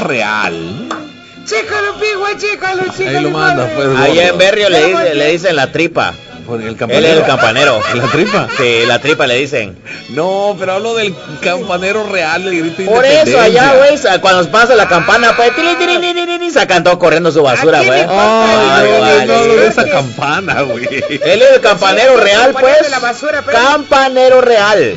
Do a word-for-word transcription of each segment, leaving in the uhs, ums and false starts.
real. Chécalo, pigua, chécalo, chécalo. Ahí lo manda, pues. Ahí en Berrio le, dice, le dicen la tripa. Porque el Él campanero. es el campanero. ¿La tripa? Sí, la tripa le dicen. No, pero hablo del campanero real, el grito de Por eso independencia. allá, güey, cuando pasa la campana, pues, tiri, tiri, tiri, tiri, sacan todo corriendo su basura, güey. Ay, Ay, no, vale. no hablo de esa campana, güey. Él es el campanero Sí, real, el pues. de la basura, pero- Campanero real.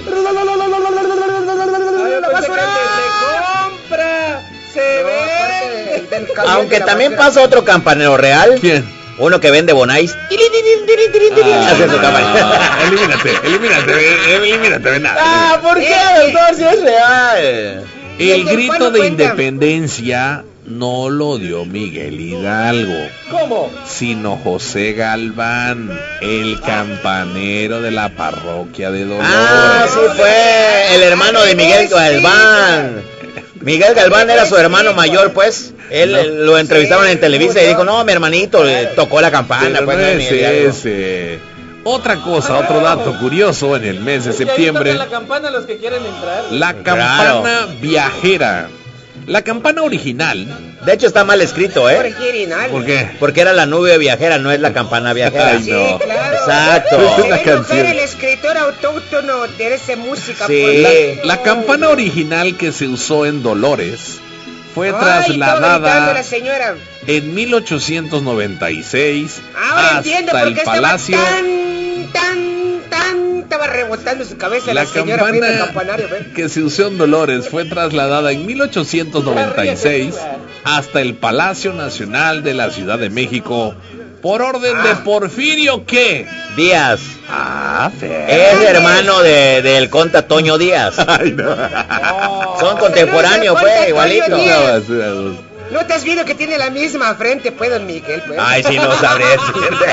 La basura se compra, se ve. Aunque también pasa otro campanero real. ¿Quién? Uno que vende bonais. Tiri, tiri, tiri, tiri, tiri, Ah, hace su campaña. ah, elimínate, elimínate, elimínate, ven nada. Ah, ¿por qué, doctor? Si es real. El ¿Desde grito cuándo de cuenta? independencia no lo dio Miguel Hidalgo, ¿Cómo? sino José Galván, el campanero de la parroquia de Dolores. Ah, sí fue el hermano de Miguel Galván. Miguel Galván era su hermano mayor, pues. Él No. él lo entrevistaban en Televisa y dijo, no, mi hermanito le tocó la campana. Pero Pues, no no, es Miguel Hidalgo. ese. Otra cosa, otro dato curioso en el mes de septiembre. la campana los que quieren entrar. La campana viajera. La campana original. De hecho está mal escrito, ¿eh? Original. ¿Por qué? Porque era la nube viajera, no es la campana viajera. Ay, Sí, no. claro. Exacto. Es una Debe canción. ser el escritor autóctono de esa música. Sí. pues. La, la campana original que se usó en Dolores fue Ay, estaba gritando trasladada la señora. en mil ochocientos noventa y seis Ahora entiendo hasta por el qué Palacio. estaba tan, tan, tan, estaba rebotando su cabeza la, La señora viendo el campana campanario. ¿ves? que se usó en Dolores fue trasladada en mil ochocientos noventa y seis hasta el Palacio Nacional de la Ciudad de México por orden de Porfirio, ¿qué? Díaz. Ah, Es hermano de, del conta Toño Díaz. Ay, no. Son contemporáneos, pues, igualito. Díaz. ¿No te has visto que tiene la misma frente, pues, don Miguel? Pues? Ay, sí, no sabré decirte.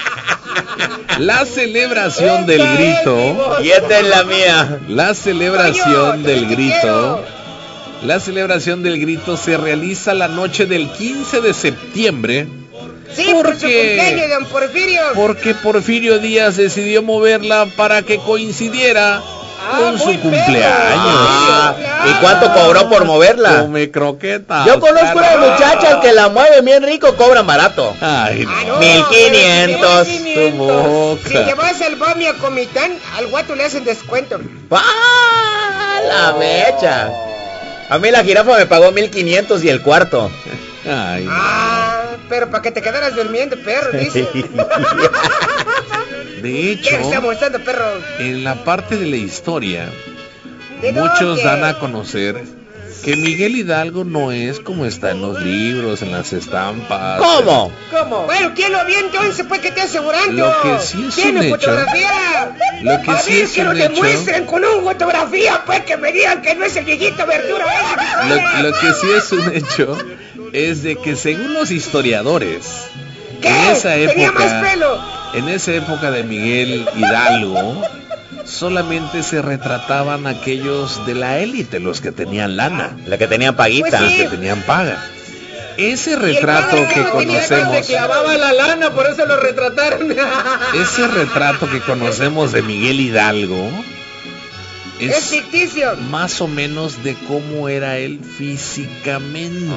La celebración del grito, Y esta es la mía. la celebración Coño, del yo te grito, quiero. la celebración del grito se realiza la noche del quince de septiembre. Sí, ¿Por por su qué? cumpleaños, don Porfirio. Porque Porfirio Díaz decidió moverla para que coincidiera Ah, con su muy cumpleaños. Ah, claro. ¿y cuánto cobró por moverla? Come croquetas. Yo conozco unas carajo. muchachas que la mueven bien rico, cobran barato. Ay, Ah, no. no, Mil pero quinientos. si llevas Tu boca. Si llevas el Bami a Comitán, al guato le hacen descuento. ¡Ah, la mecha! A mí la jirafa me pagó mil quinientos y el cuarto. Ay, no. Ah, pero para que te quedaras durmiendo, perro, dice. De ¿Quién está hecho, mostrando, perro? en la parte de la historia, ¿De muchos dónde? dan a conocer que Miguel Hidalgo no es como está en los libros, en las estampas. ¿Cómo? ¿Cómo? Bueno, ¿quién lo vio entonces? Pues que te asegurando. Lo que sí es ¿Tiene un hecho- fotografía? lo que a sí ver, es que un lo hecho- demuestren con una fotografía, pues que me digan que no es el viejito verdura. Lo, lo que sí es un hecho es de que según los historiadores, ¿Qué? en esa Tenía más época, pelo. en esa época de Miguel Hidalgo, solamente se retrataban aquellos de la élite, los que tenían lana, La que tenía paguita. Pues los sí. que tenían paga. Ese Y el retrato padre que no tenía Se conocemos, clavaba la lana, por eso lo retrataron. ese retrato que conocemos de Miguel Hidalgo, Es es ficticio. más o menos de cómo era él físicamente.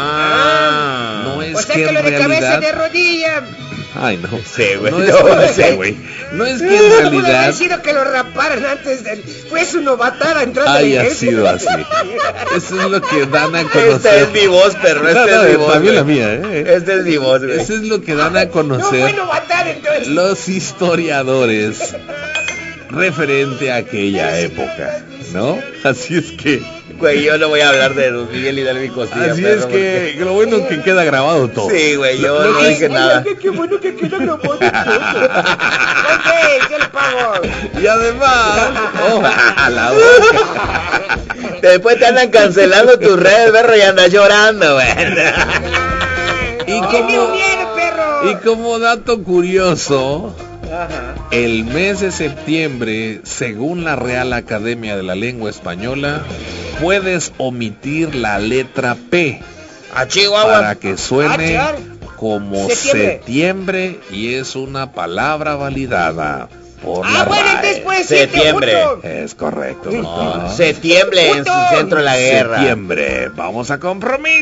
Ah. No es O sea que que en lo de cabeza realidad... de rodilla. Ay, no. Sí, güey. No es, No, no sí. sé, güey. No es que en Pudo haber realidad sido que lo raparan antes de... Fue su novatada entrando a la haya iglesia. sido así. Eso es lo que dan a Esta conocer. es mi voz, perro. Esta No, no, es mi voz. también la güey. mía, ¿eh? Esta es mi voz, güey. Eso es lo que dan a No fue conocer novatada entonces. los historiadores referente a aquella época, ¿no? Así es que, Güey, yo no voy a hablar de Don Miguel Hidalgo y Costilla. así perro, es que lo bueno es que queda grabado todo. Sí, güey, yo Lo- lo no que- dije nada. Oye, qué bueno que queda grabado. Ok, yo le pago. Y además, oh, a la boca. Después te andan cancelando tus redes, perro, y andas llorando, güey. Y Ay, como- me miedo, perro. Y como dato curioso, el mes de septiembre, según la Real Academia de la Lengua Española, puedes omitir la letra P A Chihuahua. para que suene Ah, como Septiembre. septiembre y es una palabra validada por Ah, la bueno, R A E. entonces puede ser Septiembre. junto. Es correcto. No, doctor. septiembre en su Puto. centro de la guerra. Septiembre. Vamos a compromiso.